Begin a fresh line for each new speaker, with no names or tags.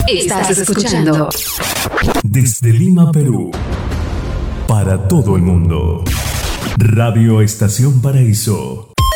Estás escuchando
desde Lima, Perú, para todo el mundo. Radio Estación Paraíso